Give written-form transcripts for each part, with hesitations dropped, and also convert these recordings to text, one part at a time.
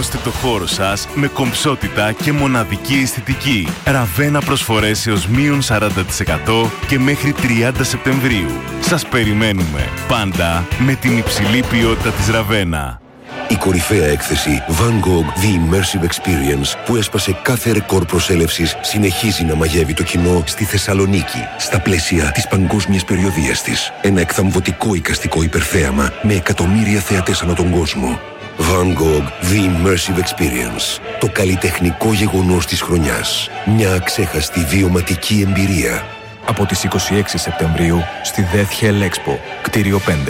Ανανεώστε το χώρο σας με κομψότητα και μοναδική αισθητική. Ραβένα προσφορές έως μείον 40% και μέχρι 30 Σεπτεμβρίου. Σας περιμένουμε πάντα με την υψηλή ποιότητα της Ραβένα. Η κορυφαία έκθεση Van Gogh The Immersive Experience που έσπασε κάθε ρεκόρ προσέλευσης συνεχίζει να μαγεύει το κοινό στη Θεσσαλονίκη στα πλαίσια της παγκόσμιας περιοδίας της. Ένα εκθαμβωτικό εικαστικό υπερθέαμα με εκατομμύρια θεατές ανά τον κόσμο. Van Gogh The Immersive Experience. Το καλλιτεχνικό γεγονός της χρονιάς. Μια αξέχαστη βιωματική εμπειρία. Από τις 26 Σεπτεμβρίου στη Death Hell Expo, κτίριο 5.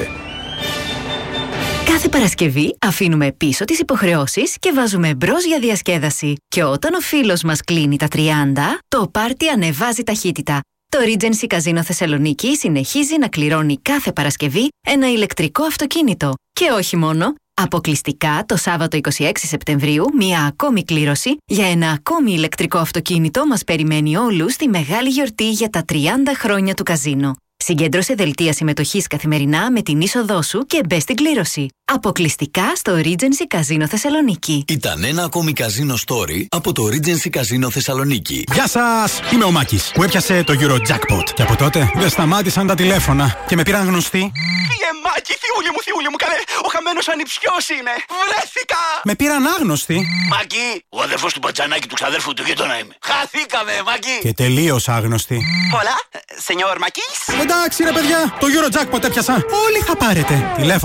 Κάθε Παρασκευή αφήνουμε πίσω τις υποχρεώσεις και βάζουμε μπρος για διασκέδαση. Και όταν ο φίλος μας κλείνει τα 30, το πάρτι ανεβάζει ταχύτητα. Το Regency Casino Θεσσαλονίκη συνεχίζει να κληρώνει κάθε Παρασκευή ένα ηλεκτρικό αυτοκίνητο. Και όχι μόνο, αποκλειστικά το Σάββατο 26 Σεπτεμβρίου μια ακόμη κλήρωση για ένα ακόμη ηλεκτρικό αυτοκίνητο μας περιμένει όλους στη μεγάλη γιορτή για τα 30 χρόνια του καζίνο. Συγκέντρωσε δελτία συμμετοχής καθημερινά με την είσοδό σου και μπες στην κλήρωση. Αποκλειστικά στο Regency Casino Θεσσαλονίκη. Ήταν ένα ακόμη καζίνο story από το Regency Casino Θεσσαλονίκη. Γεια σας! Είμαι ο Μάκης που έπιασε το Eurojackpot. Και από τότε δεν σταμάτησαν τα τηλέφωνα και με πήραν γνωστοί. Μάκη, θιούλη μου, καλέ! Ο χαμένος ανιψιός είμαι! Βρέθηκα! Με πήραν άγνωστοι. Μάκη, ο αδερφός του μπατζανάκι του ξαδέρφου του γείτονα είμαι. Χαθήκαμε, Μάκη! Και τελείως άγνωστοι. Hola, señor Μακής. Εντάξει ρε παιδιά, το Eurojackpot έπιασα. Όλοι θα πάρετε. Τηλέφωνο.